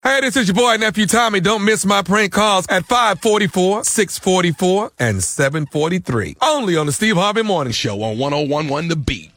Hey, this is your boy, Nephew Tommy. Don't miss my prank calls at 544, 644, and 743. Only on the Steve Harvey Morning Show on 101.1 The Beat.